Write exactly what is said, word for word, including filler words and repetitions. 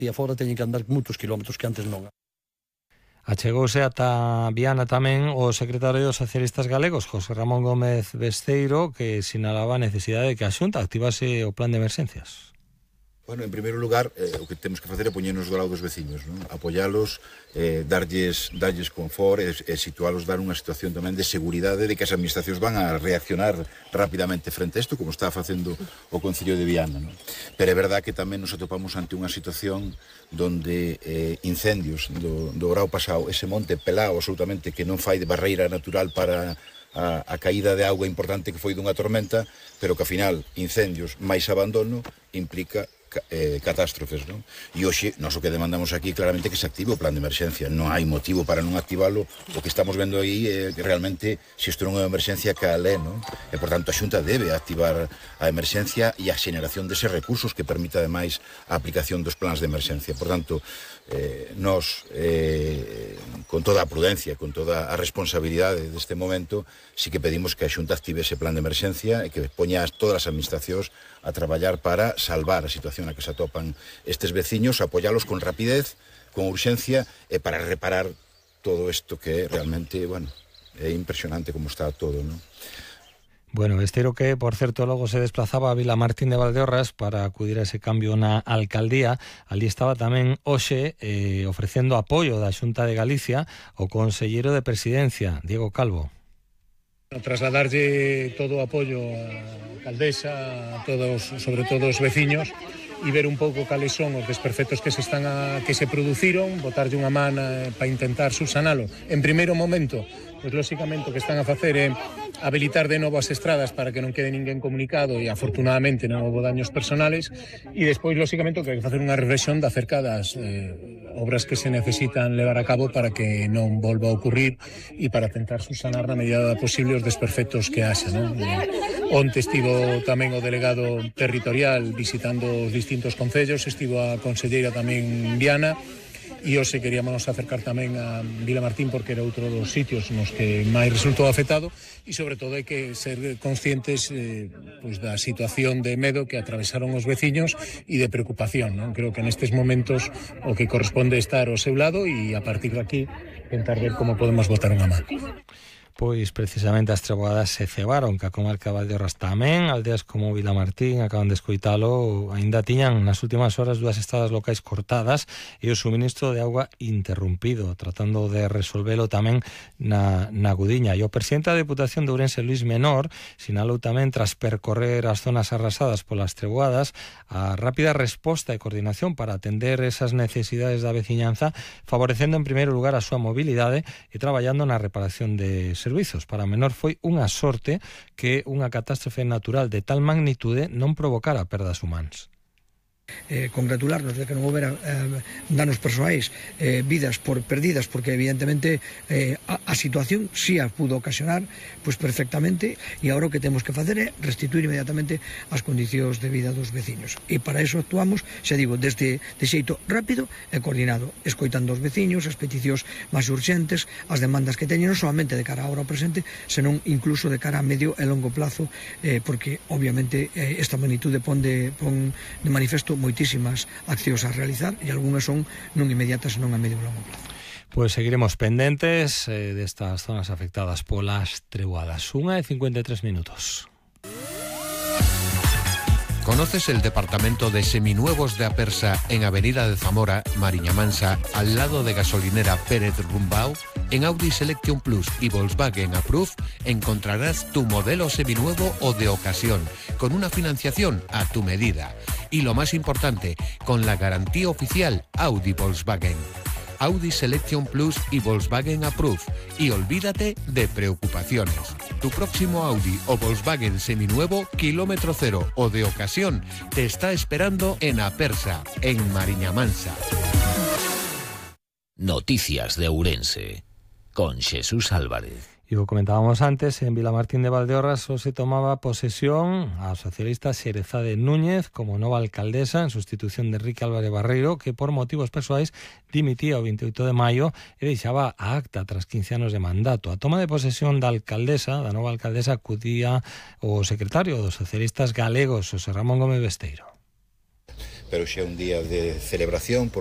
e afora teñen que andar moitos kilómetros que antes non. Achegouse ata Viana tamén o secretario dos socialistas galegos, José Ramón Gómez Besteiro, que sinalaba a necesidade de que a Xunta activase o plan de emerxencias. Bueno, en primeiro lugar, eh, o que temos que facer é poñernos do lado dos veciños, non? Apoialos, eh, darlles, darlles confort e, e situalos, dar unha situación tamén de seguridade de que as administracións van a reaccionar rapidamente frente a isto, como está facendo o Concello de Viana, non? Pero é verdad que tamén nos atopamos ante unha situación donde eh, incendios do, do grao pasado, ese monte pelado absolutamente que non fai de barreira natural para a, a caída de auga importante que foi dunha tormenta, pero que ao final incendios máis abandono implica Eh, catástrofes, non? E hoxe, nós o que demandamos aquí claramente que se active o plan de emerxencia. Non hai motivo para non activalo. O que estamos vendo aí é que realmente se isto non é unha emerxencia que a lé, non? E, por tanto, a Xunta debe activar a emerxencia e a xeneración deses recursos que permita, ademais, a aplicación dos plans de emerxencia. Por tanto, eh, nós, eh, con toda a prudencia, con toda a responsabilidade deste momento, sí que pedimos que a Xunta active ese plan de emerxencia e que poña todas as administracións a traballar para salvar a situación na que se atopan estes veciños, apoialos con rapidez, con urxencia e para reparar todo isto que realmente, bueno, é impresionante como está todo, non? Bueno, Besteiro que, por certo, logo se desplazaba a Vilamartín de Valdeorras para acudir a ese cambio na alcaldía. Ali estaba tamén hoxe eh, ofrecendo apoio da Xunta de Galicia o conselleiro de Presidencia, Diego Calvo. Trasladarlle todo o apoio á alcaldesa, a todos, sobre todo os veciños, e ver un pouco cales son os desperfectos que se están a, que se produciron, botarlle unha man eh, para intentar subsanalo. En primeiro momento, pois lóxicamente o que están a facer é habilitar de novo as estradas para que non quede ninguén comunicado e afortunadamente non houve daños personales, e despois lóxicamente o que hai que facer unha reflexión de acerca das eh, obras que se necesitan levar a cabo para que non volva a ocurrir e para tentar subsanar na medida posible os desperfectos que haxa, non? Eh, onte estivo tamén o delegado territorial visitando os distintos concellos, estivo a conselleira tamén en Viana, e hoxe queríamos acercar tamén a Vilamartín porque era outro dos sitios nos que máis resultou afectado, e sobre todo hai que ser conscientes eh, pois da situación de medo que atravesaron os veciños e de preocupación, non? Creo que nestes momentos o que corresponde estar ao seu lado e a partir de aquí tentar ver como podemos botar unha man. Pois precisamente as treboadas se cebaron que a comarca de Valdeorras tamén, aldeas como Vilamartín, acaban de escoitalo, aínda tiñan nas últimas horas dúas estradas locais cortadas e o suministro de auga interrumpido, tratando de resolvelo tamén na, na Gudiña. E o presidente da Deputación de Ourense, Luís Menor, sinalou tamén, tras percorrer as zonas arrasadas polas treboadas, a rápida resposta e coordinación para atender esas necesidades da veciñanza, favorecendo en primeiro lugar a súa mobilidade e traballando na reparación de servizos. Para Menor foi unha sorte que unha catástrofe natural de tal magnitude non provocara perdas humanas. Eh, congratularnos de que non houbera eh, danos persoais, eh, vidas por perdidas, porque evidentemente eh, a, a situación si a pudo ocasionar pois perfectamente, e agora o que temos que facer é restituir inmediatamente as condicións de vida dos veciños, e para iso actuamos, xa digo, desde de xeito rápido e coordinado, escoitando os veciños, as peticións máis urxentes, as demandas que teñen non solamente de cara á hora presente, senón incluso de cara a medio e longo plazo, eh, porque obviamente eh, esta magnitude pon de, pon de manifesto moitísimas accións a realizar e algunhas son non inmediatas, senón a medio e longo plazo. Pois seguiremos pendentes eh, destas zonas afectadas polas treboadas. Unha e cincuenta e tres minutos. ¿Conoces el departamento de seminuevos de Apersa en Avenida de Zamora, Mariña Mansa, al lado de gasolinera Pérez Rumbau? En Audi Selection Plus y Volkswagen Approve encontrarás tu modelo seminuevo o de ocasión, con una financiación a tu medida. Y lo más importante, con la garantía oficial Audi Volkswagen. Audi Selection Plus y Volkswagen Approve. Y olvídate de preocupaciones. Tu próximo Audi o Volkswagen seminuevo, kilómetro cero o de ocasión, te está esperando en Apersa, en Mariña Mansa. Noticias de Ourense, con Xesús Álvarez. E o comentábamos antes, en Vilamartín de Valdeorras só se tomaba posesión a socialista Xerezade Núñez como nova alcaldesa en sustitución de Enrique Álvarez Barreiro, que por motivos persoais dimitía o veintioito de maio e deixaba a acta tras quince anos de mandato. A toma de posesión da alcaldesa, da nova alcaldesa, acudía o secretario dos socialistas galegos, José Ramón Gómez Besteiro. pero xa é un día de celebración